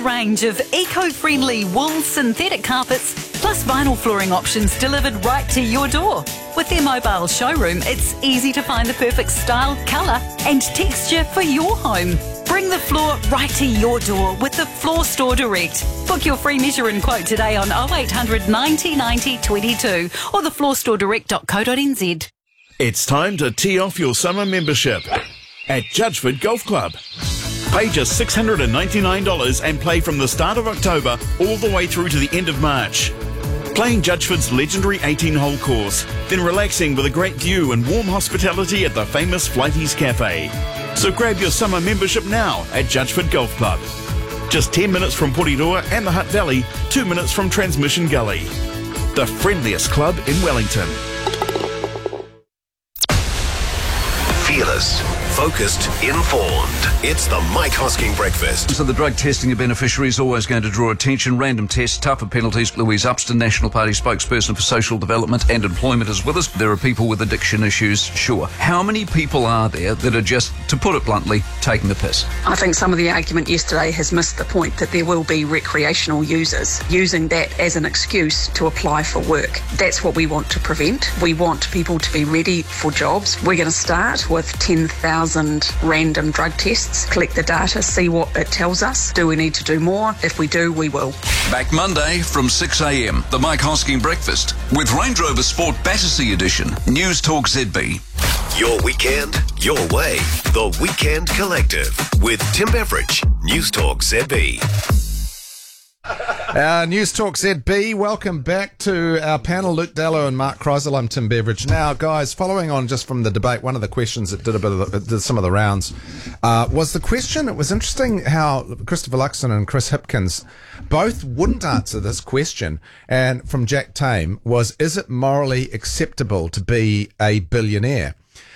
range of eco-friendly wool synthetic carpets, plus vinyl flooring options delivered right to your door. With their mobile showroom, it's easy to find the perfect style, colour and texture for your home. Bring the floor right to your door with the Floor Store Direct. Book your free measure and quote today on 0800 90 90 22 or thefloorstoredirect.co.nz. It's time to tee off your summer membership at Judgeford Golf Club. Pay just $699 and play from the start of October all the way through to the end of March. Playing Judgeford's legendary 18-hole course, then relaxing with a great view and warm hospitality at the famous Flighties Cafe. So grab your summer membership now at Judgeford Golf Club. Just 10 minutes from Porirua and the Hutt Valley, 2 minutes from Transmission Gully. The friendliest club in Wellington. Fearless, focused, informed. It's the Mike Hosking Breakfast. So the drug testing of beneficiaries is always going to draw attention. Random tests, tougher penalties. Louise Upston, National Party spokesperson for social development and employment, is with us. There are people with addiction issues, sure. How many people are there that are just, to put it bluntly, taking the piss? I think some of the argument yesterday has missed the point that there will be recreational users using that as an excuse to apply for work. That's what we want to prevent. We want people to be ready for jobs. We're going to start with 10,000 random drug tests, collect the data, see what it tells us. Do we need to do more? If we do, we will. Back Monday from 6 a.m. The Mike Hosking Breakfast with Range Rover Sport Battersea Edition. News Talk ZB. Your weekend, your way. The Weekend Collective with Tim Beveridge. News Talk ZB. News Talk ZB, welcome back to our panel, Luke Dallow and Mark Kreisel. I'm Tim Beveridge. Now, guys, following on just from the debate, one of the questions that did some of the rounds was the question. It was interesting how Christopher Luxon and Chris Hipkins both wouldn't answer this question. And from Jack Tame was, is it morally acceptable to be a billionaire?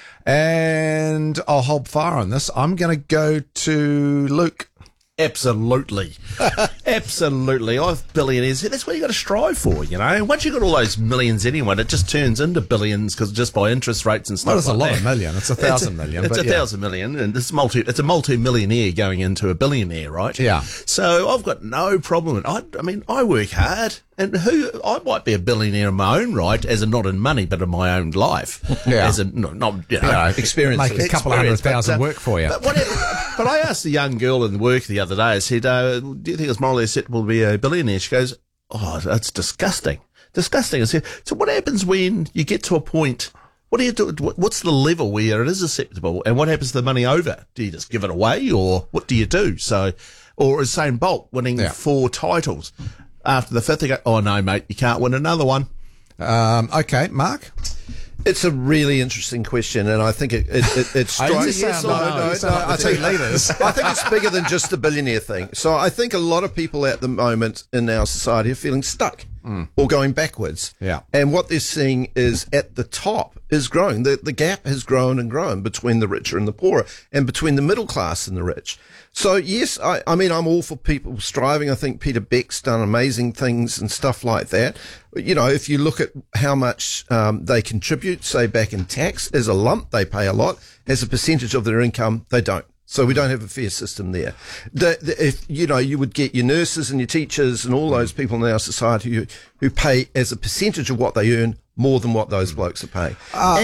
And I'll hold fire on this. I'm going to go to Luke. Absolutely. Absolutely. Billionaires, that's what you got to strive for, you know. Once you've got all those millions anyway, it just turns into billions because just by interest rates and stuff. Well, it's like a lot that. of million. It's 1,000 million. It's 1,000 million, and it's a multi-millionaire going into a billionaire, right? Yeah. So I've got no problem. I mean, I work hard, and I might be a billionaire in my own right, as in not in money, but in my own life. Yeah. As in, not you know, experience. Make a couple of 100,000 work for you. But I asked a young girl in work the other day, I said, do you think it's morally acceptable to be a billionaire? She goes, oh, that's disgusting. Disgusting. I said, so what happens when you get to a point, what do you do? What's the level where it is acceptable? And what happens to the money over? Do you just give it away, or what do you do? So, or Usain Bolt winning 4 titles. After the 5th, they go, oh no, mate, you can't win another one. Okay, Mark? It's a really interesting question, and I think it strikes. Yes, no, I think leaders. I think it's bigger than just the billionaire thing. So I think a lot of people at the moment in our society are feeling stuck or going backwards. Yeah. And what they're seeing is at the top is growing. The gap has grown and grown between the richer and the poorer, and between the middle class and the rich. So yes, I mean, I'm all for people striving. I think Peter Beck's done amazing things and stuff like that. You know, if you look at how much they contribute, say back in tax, as a lump, they pay a lot. As a percentage of their income, they don't. So we don't have a fair system there. If you know, you would get your nurses and your teachers and all those people in our society who pay as a percentage of what they earn more than what those blokes are paying.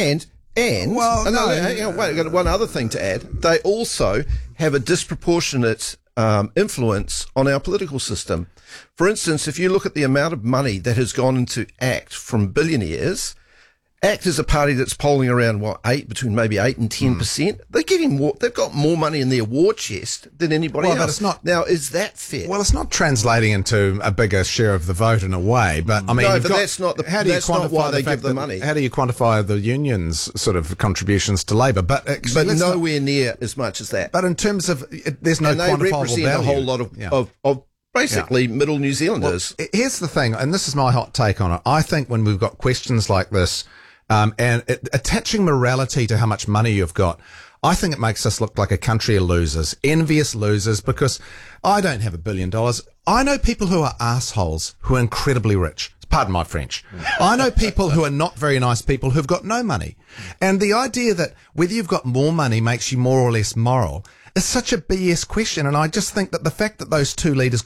I've got one other thing to add. They also have a disproportionate influence on our political system. For instance, if you look at the amount of money that has gone into ACT from billionaires, ACT is a party that's polling around between maybe 8 and 10%. They're getting more. They've got more money in their war chest than anybody else. But it's not. Now, is that fair? Well, it's not translating into a bigger share of the vote in a way. But I mean, no, but that's not the. That's not why they give the money. How do you quantify the unions' sort of contributions to Labor? But nowhere near as much as that. But in terms of, there's no quantifiable value. They represent a whole lot of basically middle New Zealanders. Well, here's the thing, and this is my hot take on it. I think when we've got questions like this. Attaching morality to how much money you've got, I think it makes us look like a country of losers, envious losers, because I don't have $1 billion. I know people who are assholes who are incredibly rich. Pardon my French. I know people who are not very nice people who've got no money. And the idea that whether you've got more money makes you more or less moral is such a BS question. And I just think that the fact that those two leaders